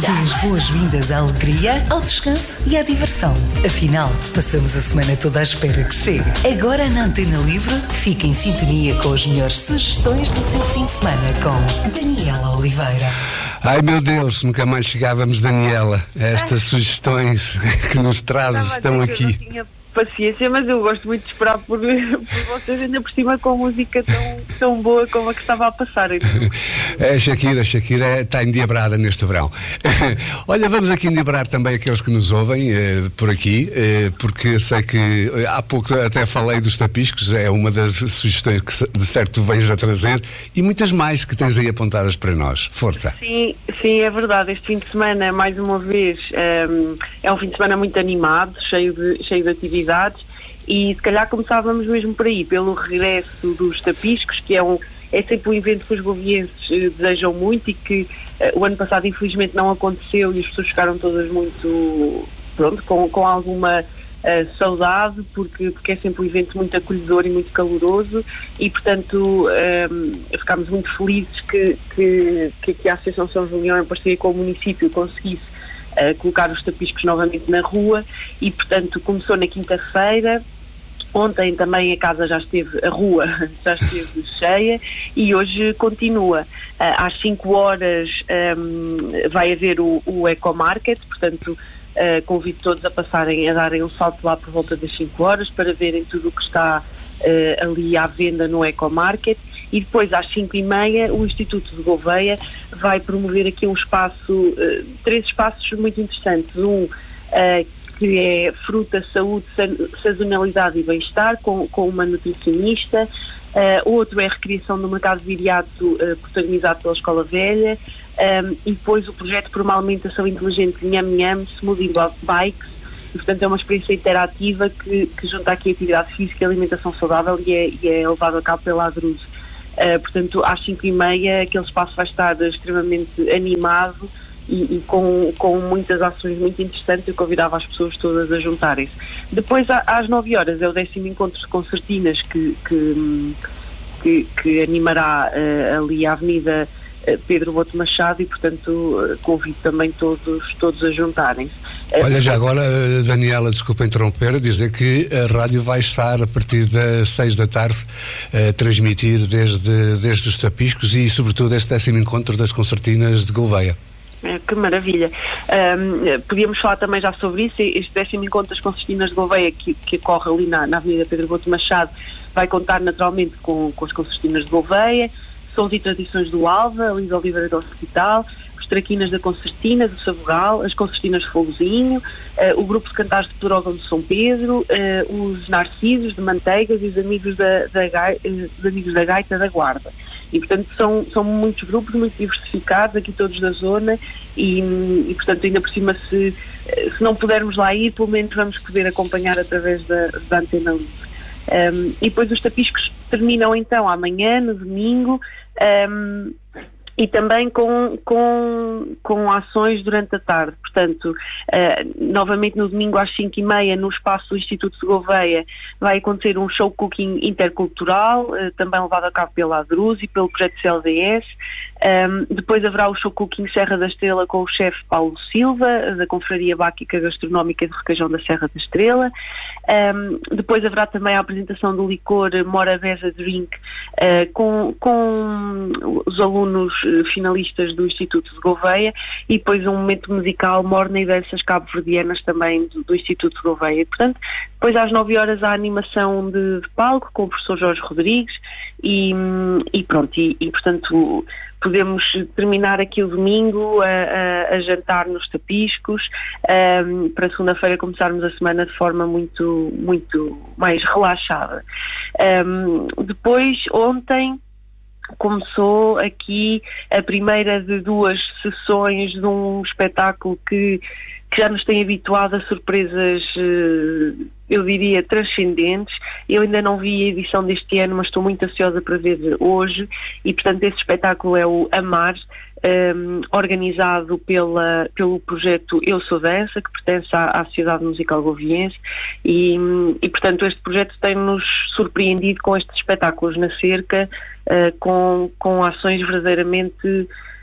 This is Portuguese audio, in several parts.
Dê as boas-vindas à alegria, ao descanso e à diversão. Afinal, passamos a semana toda à espera que chegue. Agora na Antena Livre, fique em sintonia com as melhores sugestões do seu fim de semana com Daniela Oliveira. Ai meu Deus, nunca mais chegávamos, Daniela, a estas sugestões que nos trazes, estão aqui. Eu não tinha paciência, mas eu gosto muito de esperar por vocês, ainda por cima com música tão boa como a que estava a passar. Então. A Shakira está endiabrada neste verão. Olha, vamos aqui endiabrar também aqueles que nos ouvem por aqui, porque sei que há pouco até falei dos tapiscos, é uma das sugestões que de certo vens a trazer, e muitas mais que tens aí apontadas para nós. Força. Sim, é verdade. Este fim de semana, mais uma vez, é um fim de semana muito animado, cheio de atividades. E se calhar começávamos mesmo por aí, pelo regresso dos tapiscos, que é sempre um evento que os govienses desejam muito e que o ano passado infelizmente não aconteceu e as pessoas ficaram todas muito, com alguma saudade, porque é sempre um evento muito acolhedor e muito caloroso e portanto ficámos muito felizes que a Associação São Julião, em parceria com o município, conseguisse colocar os tapiscos novamente na rua e portanto começou na quinta-feira. Ontem também a rua já esteve cheia e hoje continua. Às 5 horas vai haver o Ecomarket, portanto convido todos a darem um salto lá por volta das 5 horas para verem tudo o que está ali à venda no Ecomarket. E depois, às 5h30, o Instituto de Gouveia vai promover aqui três espaços muito interessantes. Que é fruta, saúde, sazonalidade e bem-estar, com uma nutricionista. Outro é a recriação do mercado viriato, protagonizado pela Escola Velha. E depois o projeto por uma alimentação inteligente Nham Nham, Smoothie Bikes. E, portanto, é uma experiência interativa que junta aqui a atividade física e a alimentação saudável e é levado a cabo pela Adruz. Portanto, às 5h30 aquele espaço vai estar extremamente animado e com muitas ações muito interessantes. Eu convidava as pessoas todas a juntarem-se. Depois, às 9 horas, é o 10º encontro de concertinas que animará ali a Avenida Pedro Boto Machado e, portanto, convido também todos a juntarem-se. Olha, já agora, Daniela, desculpa interromper, dizer que a rádio vai estar a partir das 6 da tarde a transmitir desde os tapiscos e, sobretudo, este 10º encontro das concertinas de Gouveia. Que maravilha. Podíamos falar também já sobre isso. Este 10º encontro das concertinas de Gouveia que ocorre ali na Avenida Pedro Boto Machado vai contar naturalmente com as concertinas de Gouveia, Sons e Tradições do Alva, Luís Oliveira do Hospital, os Traquinas da Concertina, do Saboral, as Concertinas de Fogozinho, o Grupo de Cantares de Pedrógão de São Pedro, os Narcisos de Manteigas e os Amigos da Gaita da Guarda. E, portanto, são muitos grupos, muito diversificados, aqui todos da zona e portanto, ainda por cima, se não pudermos lá ir, pelo menos vamos poder acompanhar através da Antena Livre. E depois os tapiscos terminam então amanhã, no domingo, e também com ações durante a tarde. Portanto, novamente no domingo às 5h30, no espaço do Instituto de Gouveia, vai acontecer um show cooking intercultural, também levado a cabo pela Adruz e pelo projeto CLDS. Depois haverá o show cooking Serra da Estrela com o chefe Paulo Silva, da Confraria Báquica Gastronómica de Requeijão da Serra da Estrela. Depois haverá também a apresentação do licor Morabeza Drink com os alunos finalistas do Instituto de Gouveia e depois um momento musical Morna e Danças Cabo-Verdianas também do Instituto de Gouveia. E, portanto, depois às 9 horas há a animação de palco com o professor Jorge Rodrigues e portanto podemos terminar aqui o domingo a jantar nos tapiscos, para segunda-feira começarmos a semana de forma muito, muito mais relaxada. Depois, ontem, começou aqui a primeira de 2 sessões de um espetáculo que já nos tem habituado a surpresas, eu diria, transcendentes. Eu ainda não vi a edição deste ano, mas estou muito ansiosa para ver hoje. E, portanto, esse espetáculo é o Amar, organizado pelo projeto Eu Sou Dança, que pertence à Sociedade Musical Goviense. E, portanto, este projeto tem-nos surpreendido com estes espetáculos na cerca, com ações verdadeiramente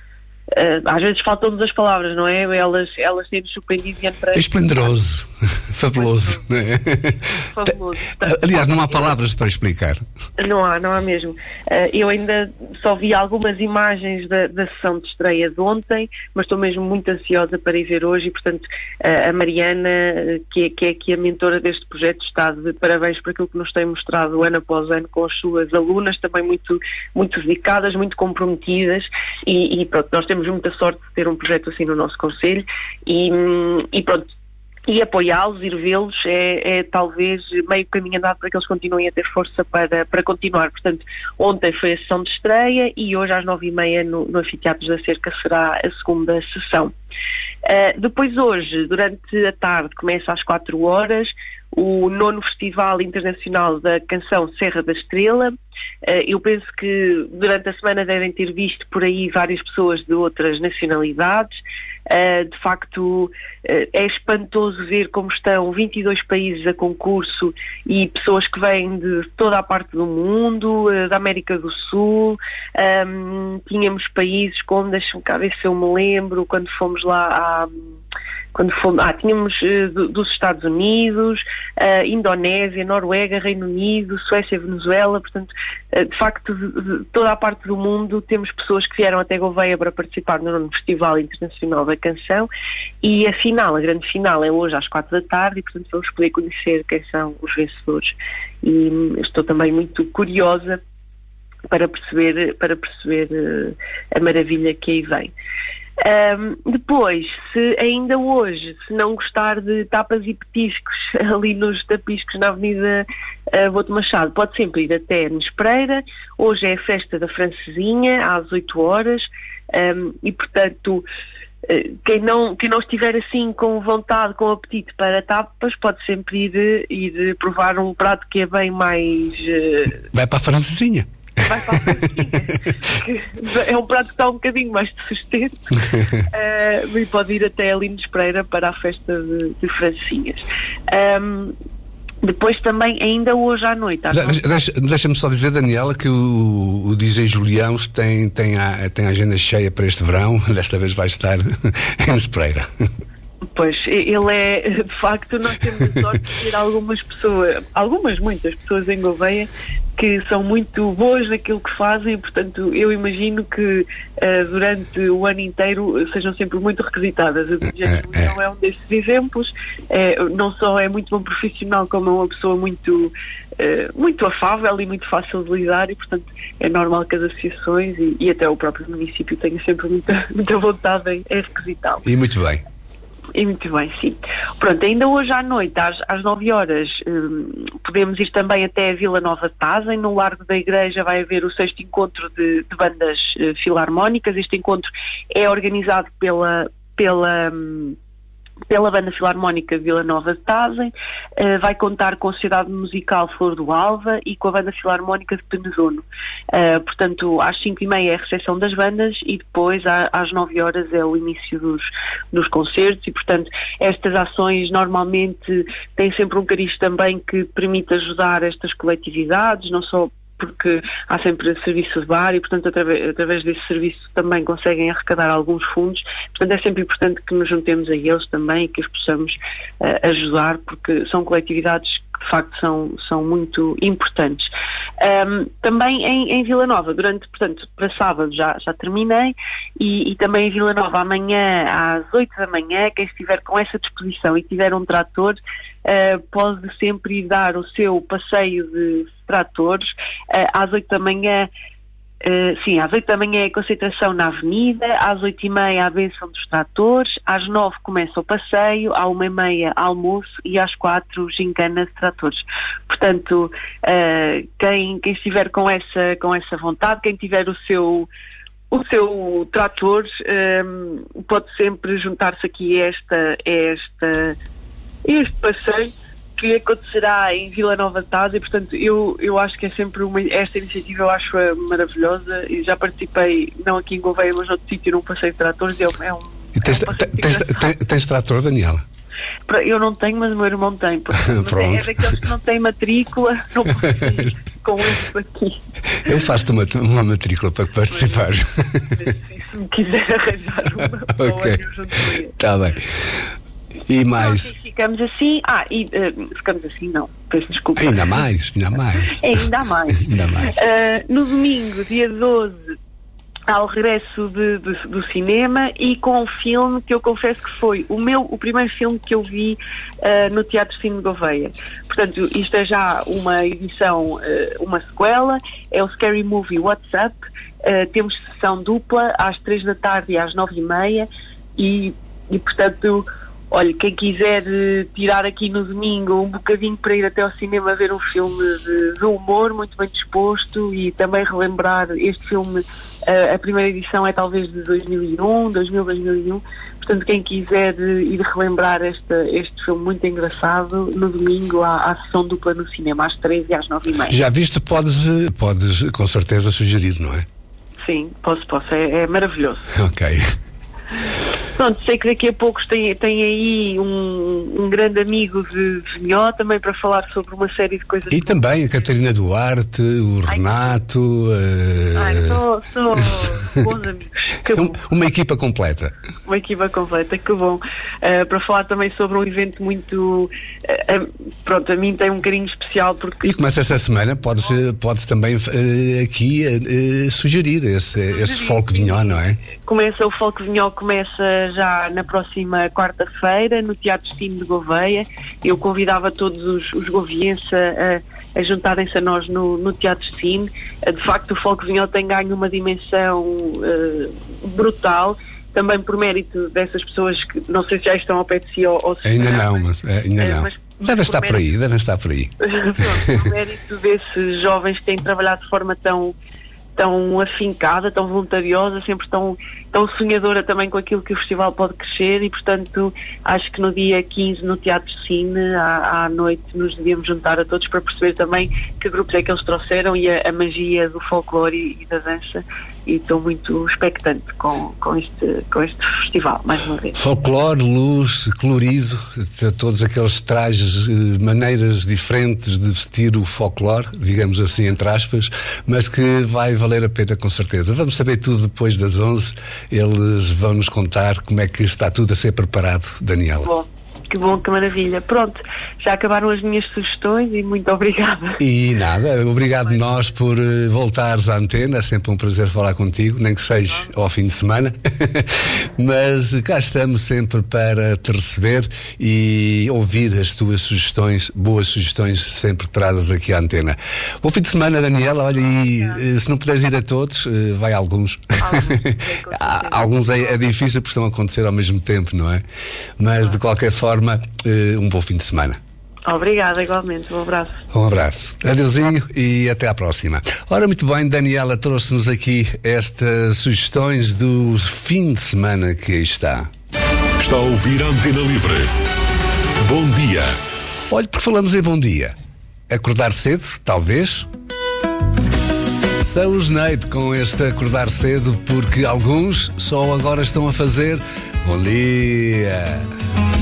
às vezes faltam-nos as palavras, não é? Elas têm-nos surpreendido e para... Esplendoroso, fabuloso. Fabuloso. Aliás, não há palavras para explicar. Não há mesmo. Eu ainda só vi algumas imagens da sessão de estreia de ontem, mas estou mesmo muito ansiosa para ir ver hoje e, portanto, a Mariana, que é aqui a mentora deste projeto, está de parabéns por aquilo que nos tem mostrado ano após ano com as suas alunas, também muito, muito dedicadas, muito comprometidas e pronto, nós temos muita sorte de ter um projeto assim no nosso concelho e pronto, e apoiá-los, ir vê-los é talvez meio caminho andado para que eles continuem a ter força para continuar. Portanto, ontem foi a sessão de estreia e hoje às 9h30 no Anfiteatro da Cerca será a segunda sessão. Depois hoje, durante a tarde, começa às 4h, o 9º Festival Internacional da Canção Serra da Estrela. Eu penso que durante a semana devem ter visto por aí várias pessoas de outras nacionalidades. De facto, é espantoso ver como estão 22 países a concurso e pessoas que vêm de toda a parte do mundo, da América do Sul. Tínhamos países como, deixa-me cá ver se eu me lembro, quando fomos lá tínhamos dos Estados Unidos, Indonésia, Noruega, Reino Unido, Suécia, Venezuela, portanto, de facto, de toda a parte do mundo temos pessoas que vieram até Gouveia para participar no Festival Internacional da Canção e a grande final é hoje às 4h e, portanto, vamos poder conhecer quem são os vencedores e estou também muito curiosa para perceber a maravilha que aí vem. Depois, se ainda hoje, se não gostar de tapas e petiscos ali nos tapiscos na Avenida Boto Machado, pode sempre ir até Nespreira. Hoje é a festa da Francesinha às 8h e, portanto, quem não estiver assim com vontade, com apetite para tapas, pode sempre ir provar um prato que é bem mais... Vai para a Francesinha. Vai para a Francesinha. É um prato que está um bocadinho mais de sustento e pode ir até ali Nespreira para a festa de Francesinhas. Depois também, ainda hoje à noite... Deixa-me só dizer, Daniela, que o DJ Julião tem a agenda cheia para este verão. Desta vez vai estar em Nespreira. Pois, ele é, de facto, nós temos a sorte de ter muitas pessoas em Gouveia que são muito boas naquilo que fazem, portanto, eu imagino que durante o ano inteiro sejam sempre muito requisitadas. O DJ Julião é um desses exemplos, não só é muito bom profissional, como é uma pessoa muito afável e muito fácil de lidar e, portanto, é normal que as associações e até o próprio município tenham sempre muita vontade em requisitá-lo. E muito bem. E muito bem, sim. Pronto, ainda hoje à noite, às 9h, podemos ir também até a Vila Nova de Tazem. No Largo da Igreja vai haver o 6º encontro de bandas filarmónicas. Este encontro é organizado pela Banda Filarmónica Vila Nova de Tazem, vai contar com a Sociedade Musical Flor do Alva e com a Banda Filarmónica de Penedono. Portanto, às 5h30 é a recepção das bandas e depois às 9h é o início dos concertos e, portanto, estas ações normalmente têm sempre um cariz também que permite ajudar estas coletividades, não só porque há sempre serviço de bar e, portanto, através desse serviço também conseguem arrecadar alguns fundos. Portanto, é sempre importante que nos juntemos a eles também e que os possamos ajudar, porque são coletividades que, de facto, são muito importantes. Também em Vila Nova, portanto, para sábado já terminei, e também em Vila Nova, amanhã às 8h, quem estiver com essa disposição e tiver um trator, pode sempre ir dar o seu passeio de tratores. Às 8h, às 8h é a concentração na avenida, às 8h30 a benção dos tratores, às 9h começa o passeio, à 1h30 almoço e às 4h gincana de tratores. Portanto, quem estiver com essa vontade, quem tiver o seu trator, pode sempre juntar-se aqui a este passeio que acontecerá em Vila Nova de Tazem. Portanto, eu acho que é sempre esta iniciativa eu acho maravilhosa e já participei, não aqui em Gouveia, mas noutro sítio, num passeio de tratores. Tens trator, Daniela? Eu não tenho, mas o meu irmão tem. É daqueles que não têm matrícula, não posso ir com isso aqui. Eu faço-te uma matrícula para participar. Se me quiser arranjar uma, ok, está bem. E mais? Nós ficamos assim. Ficamos assim, não. Peço desculpa. Ainda mais. Ainda mais. No domingo, dia 12, há o regresso do cinema e com um filme que eu confesso que foi o primeiro filme que eu vi no Teatro Cine de Gouveia. Portanto, isto é já uma edição, uma sequela, é o Scary Movie What's Up. Temos sessão dupla às 3 da tarde e às 9h30 e portanto, olha, quem quiser tirar aqui no domingo um bocadinho para ir até ao cinema ver um filme de humor, muito bem disposto, e também relembrar este filme, a primeira edição é talvez de 2001. Portanto, quem quiser ir relembrar este filme muito engraçado, no domingo há sessão dupla no cinema, às 3 e às 9h30. Já viste, podes com certeza sugerir, não é? Sim, posso, é maravilhoso. Ok. Pronto, sei que daqui a poucos tem aí um grande amigo de Vinhó também para falar sobre uma série de coisas. E também a Catarina Duarte, o Renato. São bons amigos. Uma equipa completa. Uma equipa completa, que bom. Para falar também sobre um evento muito. Pronto, a mim tem um carinho especial porque. E começa esta semana, pode-se também aqui sugerir esse Folk Vinhó, não é? O Folk Vinhó começa já na próxima quarta-feira no Teatro Cine de Gouveia. Eu convidava todos os govienses a juntarem-se a nós no Teatro Cine. De facto, o Folk Vinhó tem ganho uma dimensão brutal, também por mérito dessas pessoas que não sei se já estão ao pé de si ou se ainda não. Devem estar por aí. Por mérito desses jovens que têm trabalhado de forma tão afincada, tão voluntariosa, sempre tão sonhadora também com aquilo que o festival pode crescer, e portanto acho que no dia 15 no Teatro Cine à noite nos devíamos juntar a todos para perceber também que grupos é que eles trouxeram e a magia do folclore e da dança, e estou muito expectante com este festival, mais uma vez. Folclore, luz, colorido, todos aqueles trajes, maneiras diferentes de vestir o folclore, digamos assim, entre aspas, mas que vai valer a pena com certeza. Vamos saber tudo depois das 11. Eles vão nos contar como é que está tudo a ser preparado, Daniela. Que bom, que maravilha. Pronto, já acabaram as minhas sugestões e muito obrigada. E nada, obrigado nós por voltares à antena, é sempre um prazer falar contigo, nem que seja ao fim de semana, mas cá estamos sempre para te receber e ouvir as tuas sugestões, boas sugestões sempre trazes aqui à antena. Bom fim de semana, Daniela, olha, e se não puderes ir a todos, vai a alguns. Alguns é difícil porque estão a acontecer ao mesmo tempo, não é? Mas de qualquer forma, um bom fim de semana. Obrigada, igualmente. Um abraço. Um abraço. Adeusinho e até à próxima. Ora, muito bem, Daniela trouxe-nos aqui estas sugestões do fim de semana que aí está. Está a ouvir a Antena Livre. Bom dia. Olha, porque falamos em bom dia. Acordar cedo, talvez. São os Snape com este acordar cedo, porque alguns só agora estão a fazer bom dia.